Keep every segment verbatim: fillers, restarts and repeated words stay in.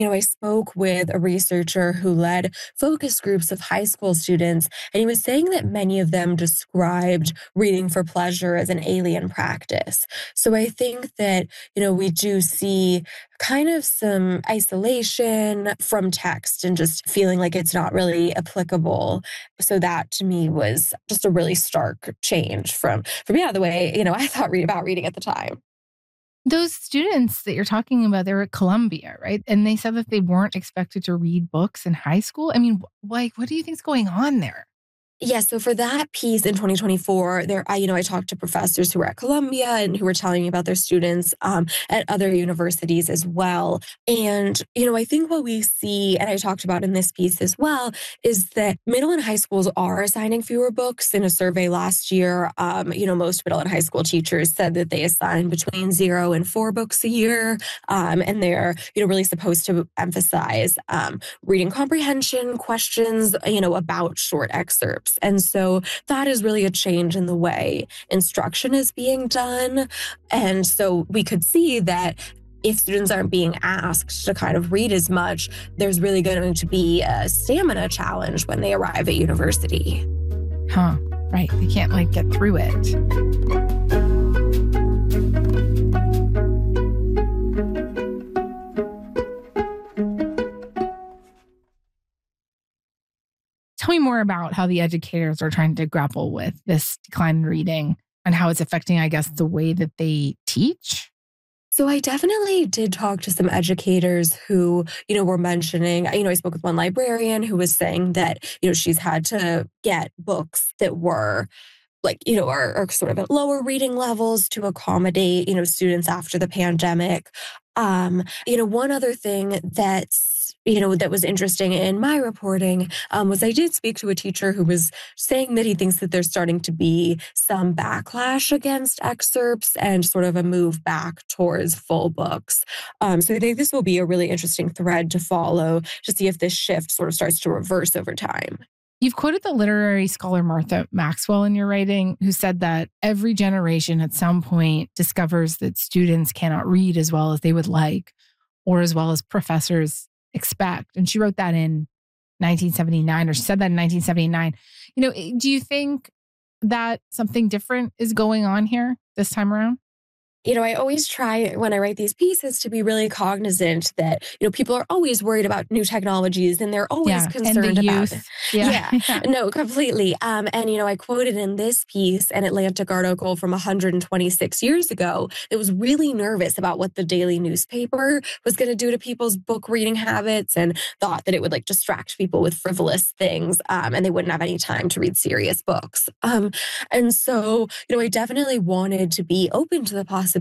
You know, I spoke with a researcher who led focus groups of high school students, and he was saying that many of them described reading for pleasure as an alien practice. So I think that, you know, we do see kind of some isolation from text and just feeling like it's not really applicable. So that to me was just a really stark change from, from yeah, the way, you know, I thought read about reading at the time. Those students that you're talking about, they were at Columbia, right? And they said that they weren't expected to read books in high school. I mean, wh- like, what do you think's going on there? Yeah, so for that piece in twenty twenty-four, there, I, you know, I talked to professors who were at Columbia and who were telling me about their students um, at other universities as well. And, you know, I think what we see, and I talked about in this piece as well, is that middle and high schools are assigning fewer books. In a survey last year, um, you know, most middle and high school teachers said that they assign between zero and four books a year. Um, and they're, you know, really supposed to emphasize um, reading comprehension questions, you know, about short excerpts. And so that is really a change in the way instruction is being done. And so we could see that if students aren't being asked to kind of read as much, there's really going to be a stamina challenge when they arrive at university. Huh. Right. They can't like get through it. Tell me more about how the educators are trying to grapple with this decline in reading and how it's affecting, I guess, the way that they teach. So I definitely did talk to some educators who, you know, were mentioning, you know, I spoke with one librarian who was saying that, you know, she's had to get books that were like, you know, are, are sort of at lower reading levels to accommodate, you know, students after the pandemic. Um, you know, one other thing that's, you know, that was interesting in my reporting um, was I did speak to a teacher who was saying that he thinks that there's starting to be some backlash against excerpts and sort of a move back towards full books. Um, so I think this will be a really interesting thread to follow to see if this shift sort of starts to reverse over time. You've quoted the literary scholar Martha Maxwell in your writing, who said that every generation at some point discovers that students cannot read as well as they would like or as well as professors expect. And she wrote that in nineteen seventy-nine, or she said that in nineteen seventy-nine. You know, do you think that something different is going on here this time around? You know, I always try when I write these pieces to be really cognizant that, you know, people are always worried about new technologies and they're always Yeah. And the concerned about. youth. Yeah. Yeah, Yeah. no, completely. Um, and, you know, I quoted in this piece an Atlantic article from one hundred twenty-six years ago that was really nervous about what the daily newspaper was going to do to people's book reading habits and thought that it would like distract people with frivolous things um, and they wouldn't have any time to read serious books. Um, and so, you know, I definitely wanted to be open to the possibility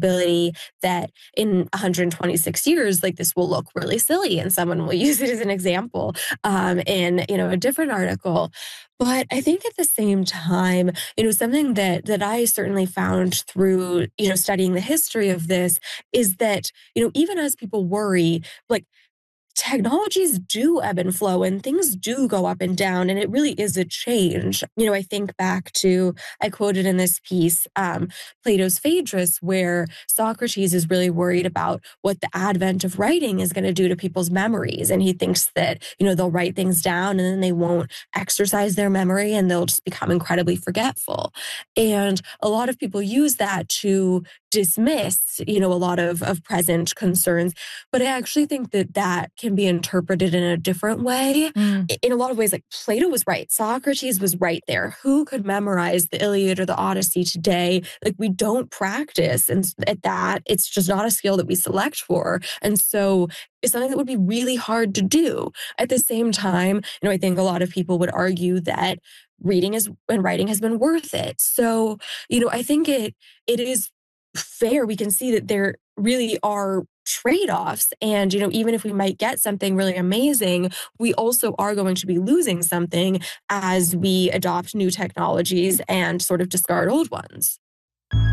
that in one hundred twenty-six years, like this will look really silly and someone will use it as an example um, in, you know, a different article. But I think at the same time, you know, something that that I certainly found through, you know, studying the history of this is that, you know, even as people worry, like technologies do ebb and flow and things do go up and down and it really is a change. You know, I think back to, I quoted in this piece, um, Plato's Phaedrus, where Socrates is really worried about what the advent of writing is going to do to people's memories. And he thinks that, you know, they'll write things down and then they won't exercise their memory and they'll just become incredibly forgetful. And a lot of people use that to dismiss, you know, a lot of, of present concerns. But I actually think that that can be interpreted in a different way. Mm. In a lot of ways, like Plato was right. Socrates was right there. Who could memorize the Iliad or the Odyssey today? Like we don't practice. And at that, it's just not a skill that we select for. And so it's something that would be really hard to do. At the same time, you know, I think a lot of people would argue that reading is and writing has been worth it. So, you know, I think it it is fair. We can see that there really are trade-offs. And, you know, even if we might get something really amazing, we also are going to be losing something as we adopt new technologies and sort of discard old ones.